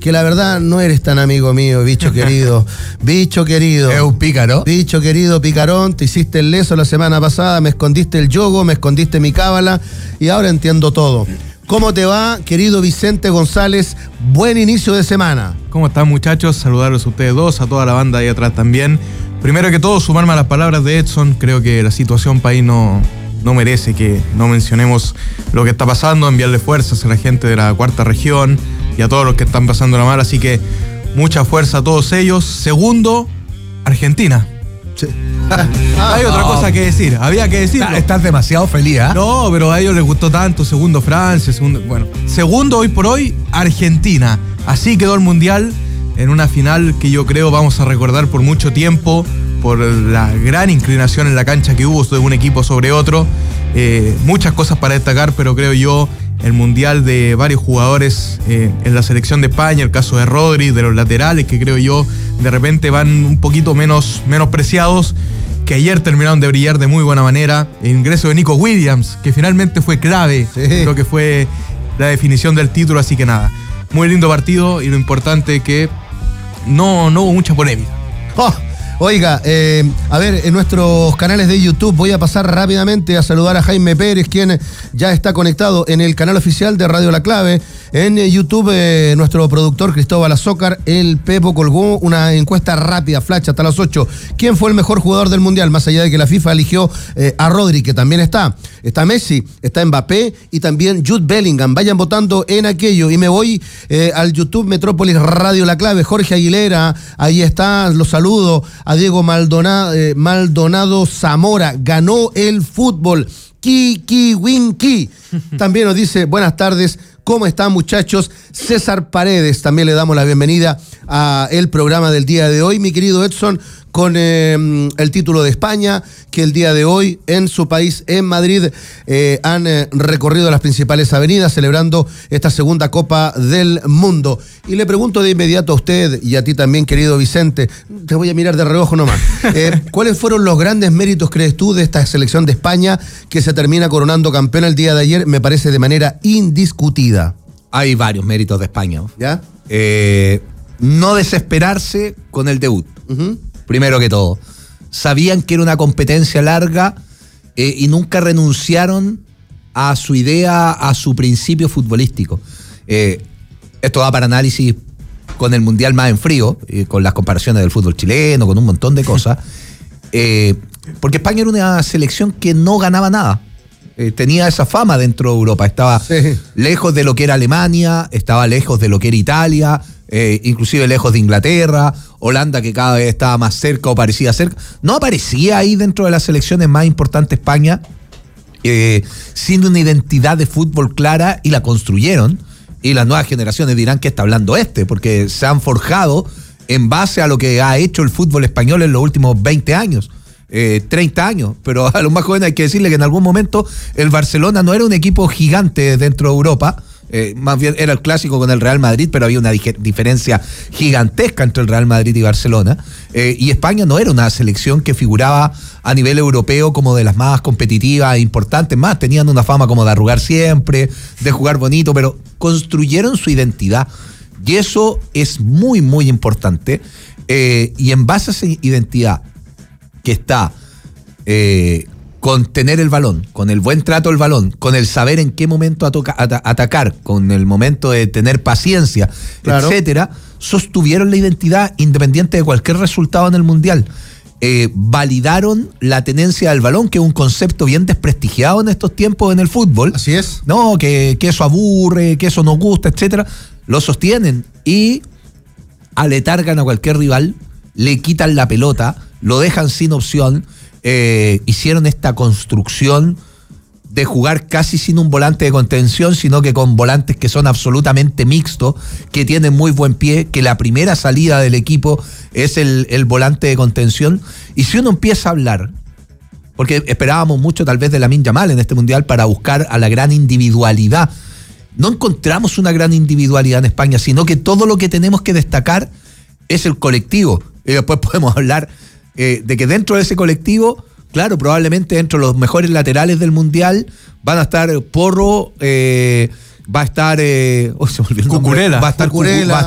que la verdad no eres tan amigo mío, bicho querido. Bicho querido. Es un pícaro. Bicho querido, picarón, te hiciste el leso la semana pasada, me escondiste el yogo, me escondiste mi cábala y ahora entiendo todo. ¿Cómo te va, querido Vicente González? Buen inicio de semana. ¿Cómo están, muchachos? Saludarlos a ustedes dos, a toda la banda ahí atrás también. Primero que todo, sumarme a las palabras de Edson. Creo que la situación país no merece que no mencionemos lo que está pasando, enviarle fuerzas a la gente de la cuarta región y a todos los que están pasando la mal, así que mucha fuerza a todos ellos. Segundo, Argentina. Sí. Hay otra cosa que decir, había que decirlo. Estás demasiado feliz, ¿eh? No, pero a ellos les gustó tanto. Segundo, Francia. Segundo, hoy por hoy, Argentina. Así quedó el Mundial en una final que yo creo vamos a recordar por mucho tiempo, por la gran inclinación en la cancha que hubo de un equipo sobre otro. Muchas cosas para destacar, pero creo yo el Mundial de varios jugadores en la selección de España, el caso de Rodri, de los laterales, que creo yo de repente van un poquito menospreciados, que ayer terminaron de brillar de muy buena manera. El ingreso de Nico Williams, que finalmente fue clave, sí. Creo que fue la definición del título, así que nada, muy lindo partido y lo importante es que no hubo mucha polémica. Oiga, a ver, en nuestros canales de YouTube voy a pasar rápidamente a saludar a Jaime Pérez, quien ya está conectado en el canal oficial de Radio La Clave. En YouTube, nuestro productor Cristóbal Azócar, el Pepo, colgó una encuesta rápida, flash, hasta las 8. ¿Quién fue el mejor jugador del Mundial? Más allá de que la FIFA eligió a Rodri, que también está Messi, está Mbappé y también Jude Bellingham. Vayan votando en aquello. Y me voy al YouTube Metrópolis Radio La Clave. Jorge Aguilera, ahí está, los saludo. A Diego Maldonado Zamora, ganó el fútbol. Ki Winky. También nos dice, buenas tardes, ¿cómo están, muchachos? César Paredes, también le damos la bienvenida a el programa del día de hoy, mi querido Edson, con el título de España, que el día de hoy en su país, en Madrid, han recorrido las principales avenidas celebrando esta segunda Copa del Mundo. Y le pregunto de inmediato a usted y a ti también, querido Vicente, te voy a mirar de reojo nomás, ¿cuáles fueron los grandes méritos, crees tú, de esta selección de España que se termina coronando campeona el día de ayer, me parece de manera indiscutida? Hay varios méritos de España. ¿Ya? No desesperarse con el debut. Uh-huh. Primero que todo, sabían que era una competencia larga y nunca renunciaron a su idea, a su principio futbolístico. Esto va para análisis con el Mundial más en frío, con las comparaciones del fútbol chileno, con un montón de cosas, porque España era una selección que no ganaba nada. Tenía esa fama dentro de Europa, estaba lejos de lo que era Alemania, estaba lejos de lo que era Italia, inclusive lejos de Inglaterra, Holanda, que cada vez estaba más cerca o parecía cerca. No aparecía ahí dentro de las selecciones más importantes España, sin una identidad de fútbol clara, y la construyeron, y las nuevas generaciones dirán que está hablando porque se han forjado en base a lo que ha hecho el fútbol español en los últimos 20 años. 30 años, pero a los más jóvenes hay que decirle que en algún momento el Barcelona no era un equipo gigante dentro de Europa, más bien era el clásico con el Real Madrid, pero había una diferencia gigantesca entre el Real Madrid y Barcelona, y España no era una selección que figuraba a nivel europeo como de las más competitivas e importantes, más tenían una fama como de arrugar siempre, de jugar bonito, pero construyeron su identidad, y eso es muy muy importante, y en base a esa identidad que está con tener el balón, con el buen trato del balón, con el saber en qué momento atacar, con el momento de tener paciencia, claro, etcétera, sostuvieron la identidad independiente de cualquier resultado en el Mundial. Validaron la tenencia del balón, que es un concepto bien desprestigiado en estos tiempos en el fútbol. Así es. No, que eso aburre, que eso no gusta, etcétera. Lo sostienen y aletargan a cualquier rival, le quitan la pelota, lo dejan sin opción. Hicieron esta construcción de jugar casi sin un volante de contención, sino que con volantes que son absolutamente mixtos, que tienen muy buen pie, que la primera salida del equipo es el volante de contención. Y si uno empieza a hablar, porque esperábamos mucho tal vez de Lamine Yamal en este Mundial para buscar a la gran individualidad, no encontramos una gran individualidad en España, sino que todo lo que tenemos que destacar es el colectivo. Y después podemos hablar de que dentro de ese colectivo, claro, probablemente dentro de los mejores laterales del Mundial van a estar Porro, va a estar Cucurella. Va a estar Cucurella.